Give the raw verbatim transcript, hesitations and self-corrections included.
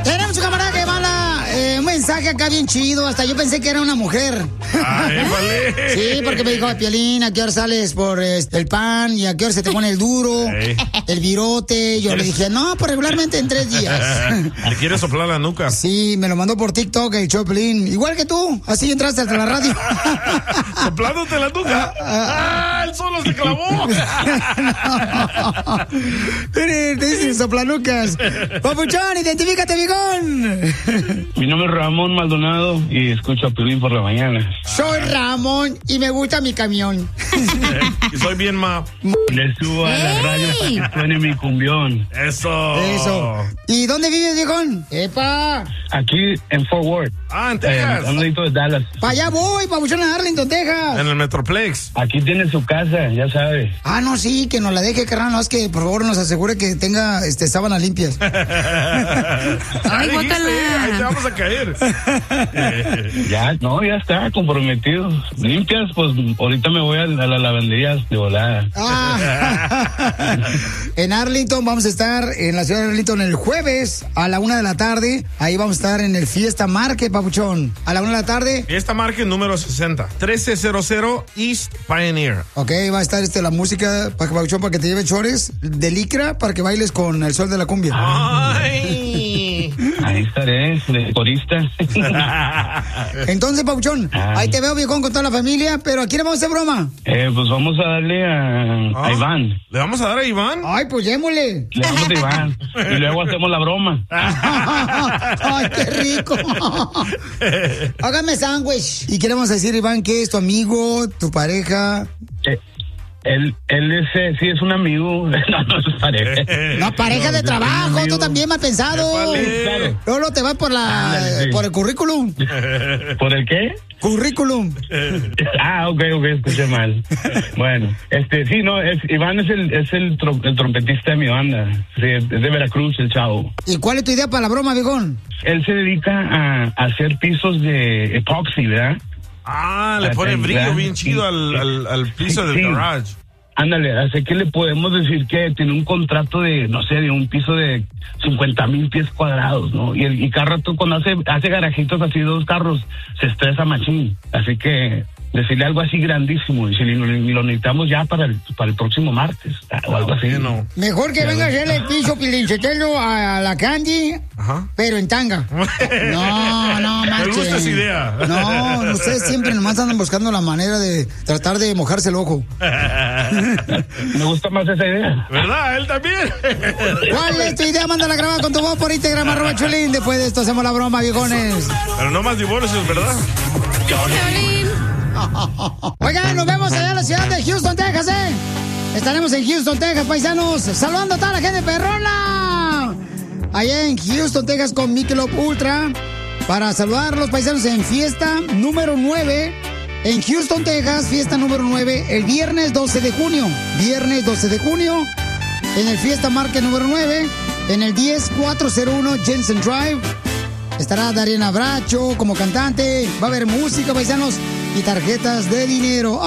Tenemos un camarada que manda eh, un mensaje acá bien chido. Hasta yo pensé que era una mujer. Ay, vale. Sí, porque me dijo, Piolín, ¿a qué hora sales por este, el pan? ¿Y a qué hora se te pone el duro? Hey. El virote. Yo le dije, no, pues regularmente en tres días. ¿Le quieres soplar la nuca? Sí, me lo mandó por TikTok el Choplin. Igual que tú, así entraste hasta la radio. ¿Soplándote la nuca? ¡Ah, él solo se clavó! No. Te dicen soplanucas. Papuchón, identifícate, bigón. Mi nombre es Ramón Maldonado y escucho a Piolín por la mañana. Soy Ramón y me gusta mi camión. Eh, y soy bien ma. Le subo a la radio para que suene mi cumbión. Eso. Eso. ¿Y dónde vives, viejón? ¡Epa! Aquí en Fort Worth. Ah, en Texas. Eh, un ladito de Dallas. Para allá voy, papuchón, a Arlington, Texas. En el Metroplex. Aquí tiene su casa, ya sabe. Ah, no, sí, que nos la deje, carnal. No, es que por favor nos asegure que tenga este, sábanas limpias. Ay, guácala. Ahí te vamos a caer. Ya, no, ya está, comprometido. Limpias, pues ahorita me voy a, a la lavandería de volada. Ah. En Arlington vamos a estar en la ciudad de Arlington el jueves a la una de la tarde. Ahí vamos a estar en el Fiesta Market, papuchón. A la una de la tarde. Fiesta Market número sesenta. trece cero cero East Pioneer. Ok, va a estar este, la música, papuchón, para que te lleve chores de licra para que bailes con el sol de la cumbia. Ay. Ahí estaré, de corista. Entonces, papuchón, Ay. ahí te veo, viejón, con toda la familia, pero ¿a quién le vamos a hacer broma? Eh, pues vamos a darle a, ¿Ah? a Iván. ¿Le vamos a dar a Iván? Ay, pues démosle. Le damos a Iván y luego hacemos la broma. Ay, qué rico. Hágame sándwich. ¿Y qué le vamos a decir, Iván? ¿Qué es tu amigo, tu pareja? Eh. Él, él es, eh, sí es un amigo, no, no es pareja. No, pareja de trabajo, tú también mal pensado. Claro. Luego te vas por la, ah, sí. por el currículum. ¿Por el qué? Currículum. Ah, ok, ok, escuché mal. Bueno, este, sí, no, es, Iván es el, es el, trom, el trompetista de mi banda. Sí, es de Veracruz, el chavo. ¿Y cuál es tu idea para la broma, viejón? Él se dedica a, a hacer pisos de epoxi, ¿verdad? Ah, le pone brillo bien chido al, al, al piso sí, del sí. garage. Ándale, así que le podemos decir que tiene un contrato de, no sé, de un piso de cincuenta mil pies cuadrados, ¿no? Y, el, y cada rato cuando hace, hace garajitos así, dos carros, se estresa machín. Así que decirle algo así grandísimo, y si lo, lo necesitamos ya para el, para el próximo martes, o algo así. No. Mejor que venga a hacerle el piso Pilinchetelo a la Candy, Ajá. pero en tanga. No, no, manches. Me gusta esa idea. No, ustedes siempre nomás andan buscando la manera de tratar de mojarse el ojo. Me gusta más esa idea. ¿Verdad? Él también. ¿Cuál es tu idea? Mándala a grabar con tu voz por Instagram, arroba Chulín. Después de esto hacemos la broma, viejones. Pero no más divorcios, ¿verdad? Oigan, nos vemos allá en la ciudad de Houston, Texas, ¿eh? Estaremos en Houston, Texas, paisanos. Saludando a toda la gente perrona. Allá en Houston, Texas, con Michelob Ultra. Para saludar a los paisanos en fiesta número nueve. En Houston, Texas, fiesta número nueve. El viernes doce de junio. Viernes doce de junio. En el Fiesta Market número nueve. En el diez cuatrocientos uno Jensen Drive. Estará Dariana Bracho como cantante. Va a haber música, paisanos. Y tarjetas de dinero.